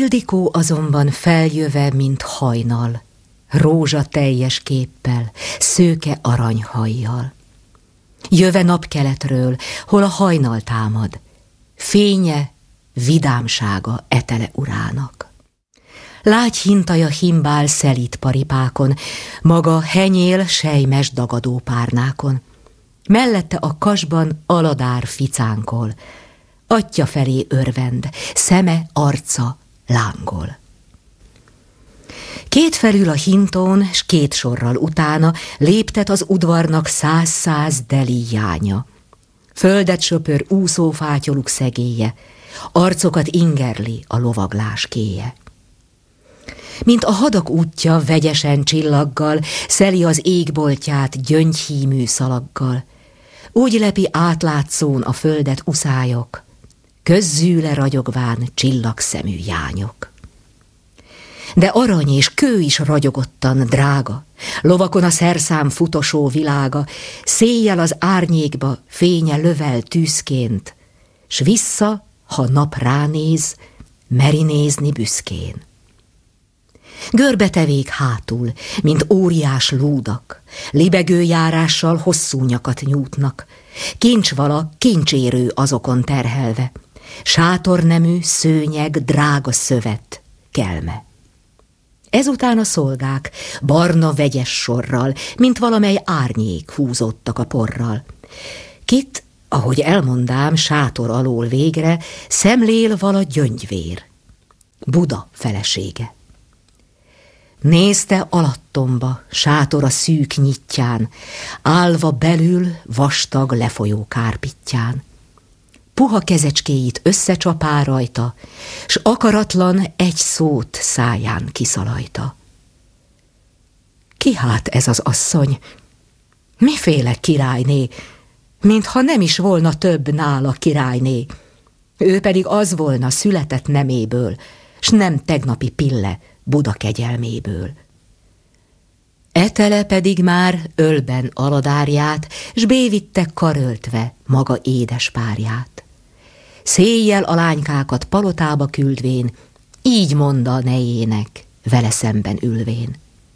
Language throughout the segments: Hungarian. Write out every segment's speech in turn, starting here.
Ildikó azonban feljöve, mint hajnal, rózsa teljes képpel, szőke aranyhajjal. Jöve napkeletről, hol a hajnal támad, fénye, vidámsága etele urának. Lágy hintaja himbál szelíd paripákon, maga henyél sejmes dagadó párnákon. Mellette a kasban aladár ficánkol, atyja felé örvend, szeme, arca lángol. Két felül a hintón, s két sorral utána léptet az udvarnak 100 deli jánya. Földet söpör úszófátyoluk szegélye, arcokat ingerli a lovaglás kéje. Mint a hadak útja vegyesen csillaggal, szeli az égboltját gyöngyhímű szalaggal, úgy lepi átlátszón a földet uszályok, közzűle ragyogván csillagszemű jányok. De arany és kő is ragyogottan drága, lovakon a szerszám futosó világa, széjjel az árnyékba fénye lövel tűzként, s vissza, ha nap ránéz, meri nézni büszkén. Görbetevék hátul, mint óriás lúdak, libegő járással hosszú nyakat nyújtnak, kincsvala, kincsérő azokon terhelve, sátornemű, szőnyeg, drága szövet, kelme. Ezután a szolgák barna vegyes sorral, mint valamely árnyék húzódtak a porral. Kit, ahogy elmondám, sátor alól végre szemlél vala gyöngyvér, Buda felesége. Nézte alattomba, sátora szűk nyitján, állva belül vastag lefolyó kárpittyán. Puha kezecskéit összecsapál rajta, s akaratlan egy szót száján kiszalajta. Ki hát ez az asszony? Miféle királyné, mintha nem is volna több nála királyné. Ő pedig az volna született neméből, s nem tegnapi pille Buda kegyelméből. Etele pedig már ölben aladárját, s bévitte karöltve maga édes párját. Széjjel a lánykákat palotába küldvén, így mondta a nejének, vele szemben ülvén.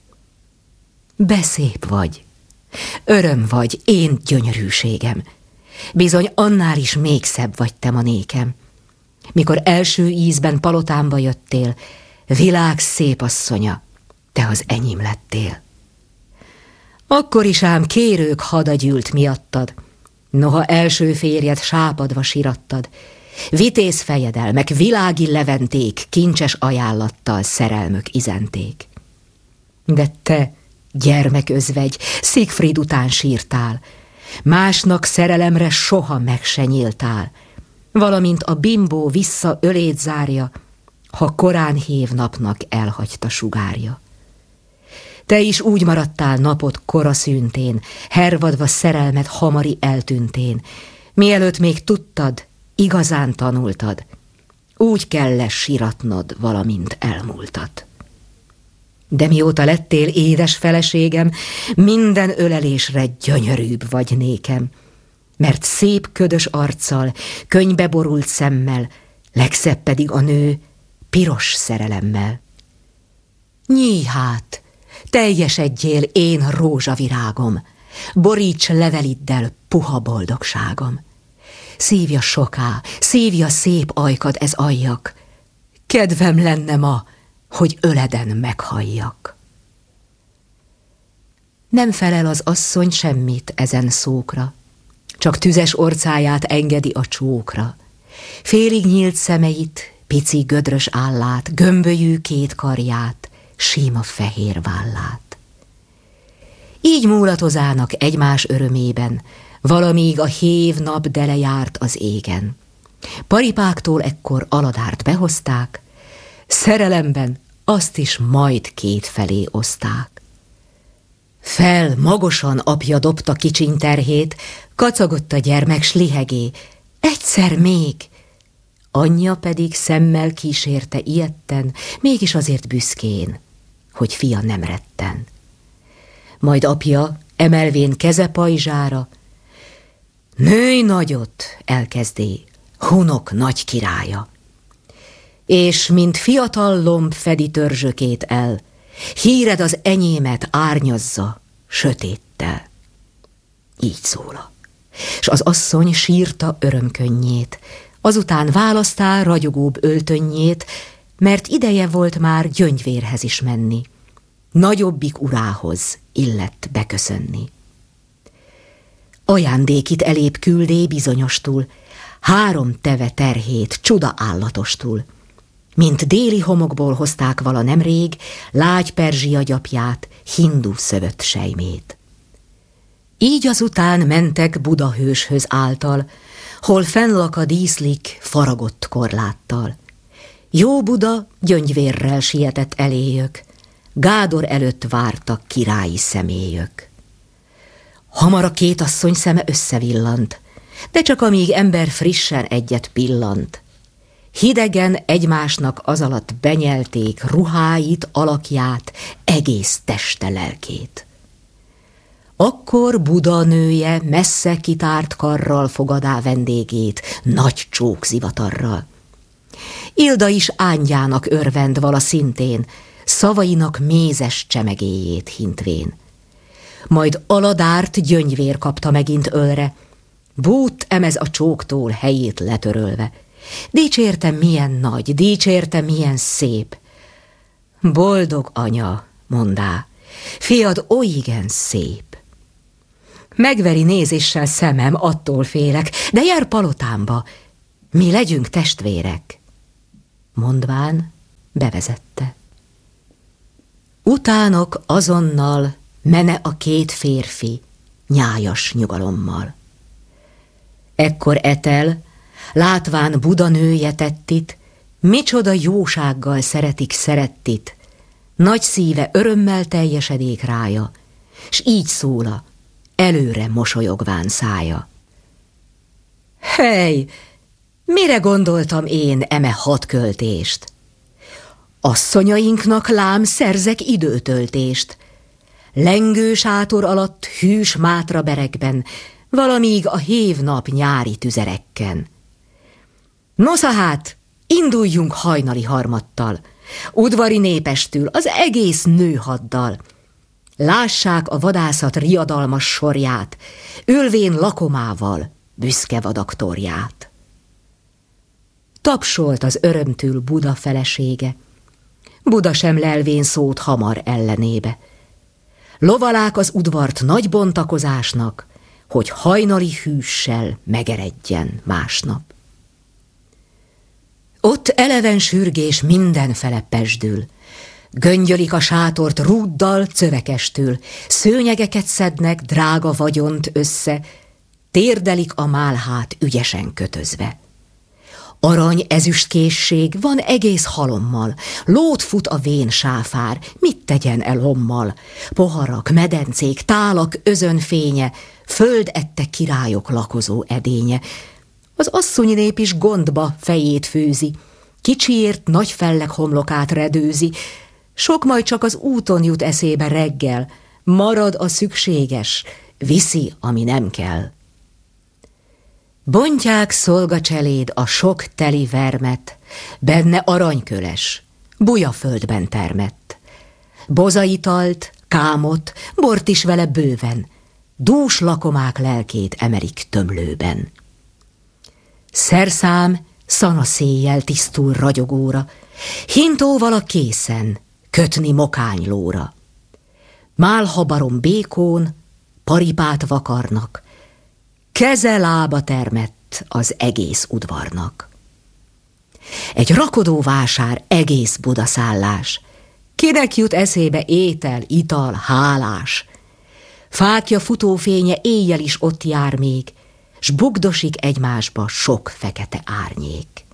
Beszép vagy, öröm vagy, én gyönyörűségem, bizony annál is még szebb vagy te ma nékem. Mikor első ízben palotámba jöttél, világ szép asszonya, te az enyém lettél. Akkor is ám kérők hada gyűlt miattad, noha első férjed sápadva sirattad, vitéz fejedelmek, világi leventék, kincses ajánlattal szerelmök izenték. De te, gyermeközvegy, Siegfried után sírtál, másnak szerelemre soha meg se nyíltál, valamint a bimbó vissza ölét zárja, ha korán hév napnak elhagyta sugárja. Te is úgy maradtál napod kora szüntén, hervadva szerelmed hamari eltűntén, mielőtt még tudtad, igazán tanultad, úgy kell siratnod, valamint elmúltat. De mióta lettél édes feleségem, minden ölelésre gyönyörűbb vagy nékem, mert szép ködös arccal, könnybe borult szemmel, legszebb pedig a nő piros szerelemmel. Nyíj hát, teljesedjél én rózsavirágom, boríts leveliddel puha boldogságom. Szívja soká, szívja szép ajkad ez ajjak, kedvem lenne ma, hogy öleden meghalljak. Nem felel az asszony semmit ezen szókra, csak tüzes orcáját engedi a csókra. Félig nyílt szemeit, pici gödrös állát, gömbölyű két karját, síma fehér vállát. Így múlatozának egymás örömében, valamíg a hév nap dele járt az égen. Paripáktól ekkor aladárt behozták, szerelemben azt is majd kétfelé oszták. Fel magosan apja dobta kicsiny terhét, kacagott a gyermek s lihegé, egyszer még! Anyja pedig szemmel kísérte ijedten, mégis azért büszkén, hogy fia nem retten. Majd apja, emelvén keze pajzsára, nőj nagyot, elkezdé, Hunok nagy királya. és mint fiatal lomb fedi törzsökét el, híred az enyémet árnyazza sötéttel. Így szóla. S az asszony sírta örömkönnyét, azután választál ragyogóbb öltönnyét, mert ideje volt már Gyöngyvérhez is menni. Nagyobbik urához illett beköszönni. Ajándékit elébb küldé bizonyostul, 3 teve terhét csuda állatostul. Mint déli homokból hozták vala nemrég, lágy perzsia gyapját, hindu szövött sejmét. Így azután mentek Buda hőshöz által, hol fennlaka díszlik faragott korláttal. Jó Buda Gyöngyvérrel sietett eléjök, Gádor előtt vártak királyi személyök. Hamar a 2 asszony szeme összevillant, de csak amíg ember frissen egyet pillant. Hidegen egymásnak azalatt benyelték ruháit, alakját, egész teste lelkét. Akkor Buda nője messze kitárt karral fogadá vendégét, nagy csókzivatarral. Ilda is ángyának örvend vala szintén, szavainak mézes csemegéjét hintvén. Majd Aladárt Gyöngyvér kapta megint ölre, bút emez a csóktól helyét letörölve. Dicsérte milyen nagy, dicsérte milyen szép. Boldog anya, mondá, fiad olygen szép. Megveri nézéssel szemem, attól félek, de jár palotámba, mi legyünk testvérek. Mondván bevezette. Utánok azonnal mene a 2 férfi nyájas nyugalommal. Ekkor Etel, látván Buda nője tettit, micsoda jósággal szerettik, nagy szíve örömmel teljesedék rája, s így szóla, előre mosolyogván szája. Hely, mire gondoltam én eme 6 költést? Asszonyainknak lám szerzek időtöltést, lengő sátor alatt hűs mátra berekben, valamíg a hévnap nyári tüzerekken. Nosza hát, induljunk hajnali harmattal, udvari népestül, az egész nőhaddal. Lássák a vadászat riadalmas sorját, ülvén lakomával büszke vadaktorját. Tapsolt az örömtől Buda felesége, Buda sem lelvén szót hamar ellenébe. Lovalák az udvart nagy bontakozásnak, hogy hajnali hűssel megeredjen másnap. Ott eleven sürgés mindenfele pesdül, göngyölik a sátort rúddal cövekestül, szőnyegeket szednek drága vagyont össze, térdelik a málhát ügyesen kötözve. Arany ezüstkészség van egész halommal, lót fut a vén sáfár, mit tegyen el hommal? Poharak, medencék, tálak özönfénye, föld ette királyok lakozó edénye. Az asszonynép is gondba fejét főzi, kicsiért nagy felleg homlokát redőzi, sok majd csak az úton jut eszébe reggel, marad a szükséges, viszi, ami nem kell. Bontják szolgacseléd a sok teli vermet, benne aranyköles, bujaföldben termett. Bozaitalt, kámot, bort is vele bőven, dús lakomák lelkét emelik tömlőben. Szerszám szanaszéjjel tisztul ragyogóra, hintóval a készen, kötni mokánylóra. Málhabarom békón, paripát vakarnak, keze lába termett az egész udvarnak. Egy rakodó vásár egész Budaszállás, kinek jut eszébe étel, ital, hálás. Fákja futófénye éjjel is ott jár még, s bugdosik egymásba sok fekete árnyék.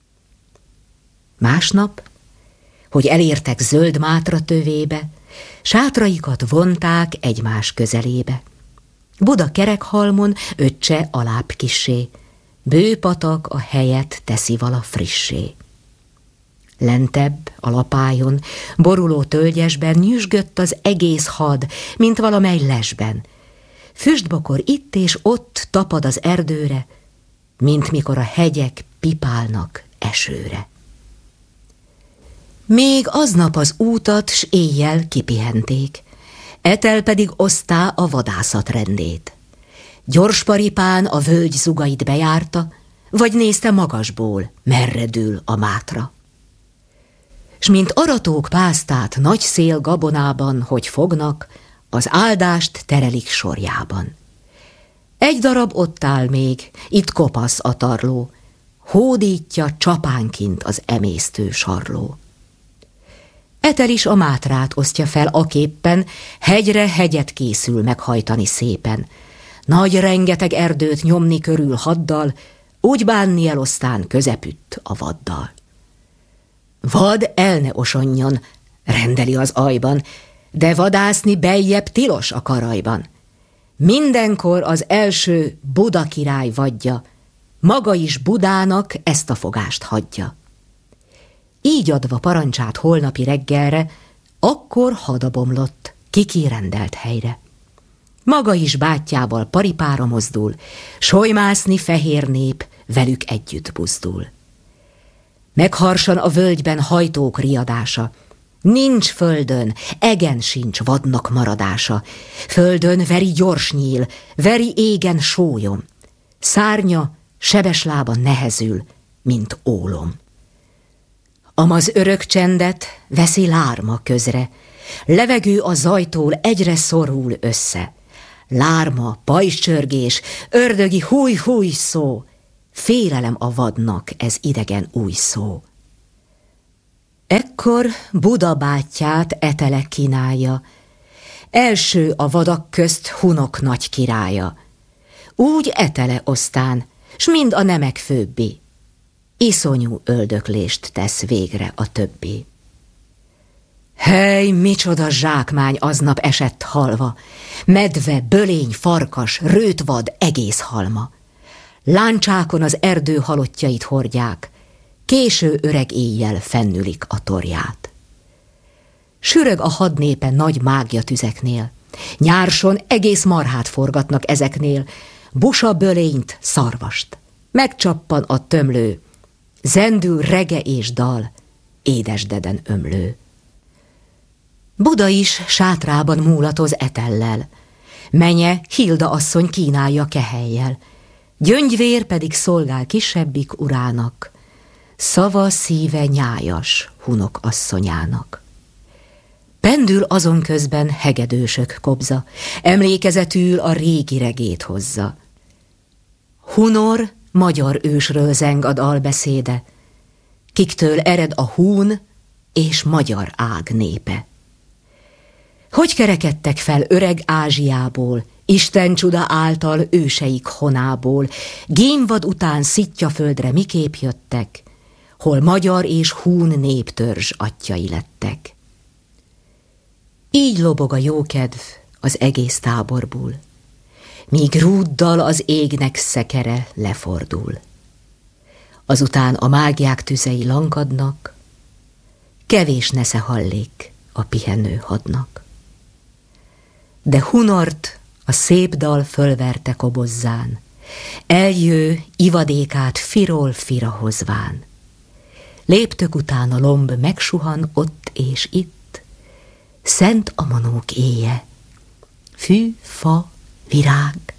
Másnap, hogy elértek zöld mátra tövébe, sátraikat vonták egymás közelébe. Buda kerekhalmon öccse alább kissé, bőpatak a helyet teszi vala frissé. Lentebb, a lapályon, boruló tölgyesben nyüzsgött az egész had, mint valamely lesben. Füstbokor itt és ott tapad az erdőre, mint mikor a hegyek pipálnak esőre. Még aznap az útat s éjjel kipihenték, Etel pedig osztá a vadászat rendét. Gyors paripán a völgy zugait bejárta, vagy nézte magasból, merre dől a Mátra. S mint aratók pásztát nagy szél gabonában, hogy fognak, az áldást terelik sorjában. Egy darab ott áll még, itt kopasz a tarló, hódítja csapánként az emésztő sarló. Etel is a Mátrát osztja fel aképpen, hegyre hegyet készül meghajtani szépen. Nagy rengeteg erdőt nyomni körül haddal, úgy bánni elosztán közepütt a vaddal. Vad el ne osonjon, rendeli az ajban, de vadászni beljebb tilos a karajban. Mindenkor az első Buda király vadja, maga is Budának ezt a fogást hagyja. Így adva parancsát holnapi reggelre, akkor hadabomlott, kikirendelt helyre. Maga is bátyjával paripára mozdul, solymászni fehér nép velük együtt buzdul. Megharsan a völgyben hajtók riadása, nincs földön, egen sincs vadnak maradása. Földön veri gyors nyíl, veri égen sólyom, szárnya sebes lába nehezül, mint ólom. Amaz örök csendet veszi lárma közre, levegő a zajtól egyre szorul össze. Lárma, pajzscsörgés, ördögi húj-húj szó, félelem a vadnak ez idegen új szó. Ekkor Buda bátyját Etele kínálja, első a vadak közt Hunok nagy királya. Úgy Etele osztán, s mind a nemek főbbi, iszonyú öldöklést tesz végre a többi. Hely, micsoda zsákmány aznap esett halva, medve, bölény, farkas, rőtvad, egész halma. Láncsákon az erdő halottjait hordják, késő öreg éjjel fennülik a torját. Sürög a hadnépe nagy mágia tüzeknél, nyárson egész marhát forgatnak ezeknél, busa bölényt, szarvast, megcsappan a tömlő, zendül rege és dal, édesdeden ömlő. Buda is sátrában múlatoz Etellel, menye Hilda asszony kínálja kehelyjel, Gyöngyvér pedig szolgál kisebbik urának, szava szíve nyájas Hunok asszonyának. Pendül azon közben hegedősök kobza, emlékezetül a régi regét hozza. Hunor magyar ősről zeng a dalbeszéde, kiktől ered a hún és magyar ág népe. Hogy kerekedtek fel öreg Ázsiából, Isten csuda által őseik honából, gémvad után Szittyaföldre miképp jöttek, hol magyar és hún néptörzs atyai lettek. Így lobog a jókedv az egész táborból, míg rúddal az égnek szekere lefordul. Azután a mágiák tüzei lankadnak, kevés nesze hallék a pihenő hadnak. De Hunort a szép dal fölverte kobozzán, eljő ivadékát firól fira hozván. Léptök után a lomb megsuhan ott és itt, szent a manók éje, fű, fa, virág,